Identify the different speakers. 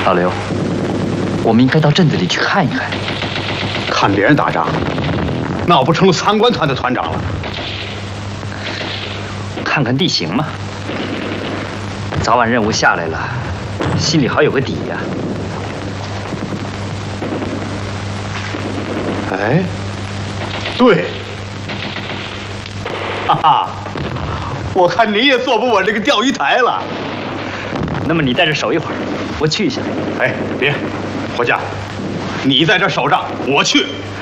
Speaker 1: 老刘，我们应该到镇子里去看一看。
Speaker 2: 看别人打仗，那我不成了参观团的团长了？
Speaker 1: 看看地形嘛，早晚任务下来了，心里好有个底呀。
Speaker 2: 哎，对，哈哈，我看你也坐不稳这个钓鱼台了。
Speaker 1: 那么你在这守一会儿，我去一下。
Speaker 2: 哎，别，伙计，你在这守着，我去。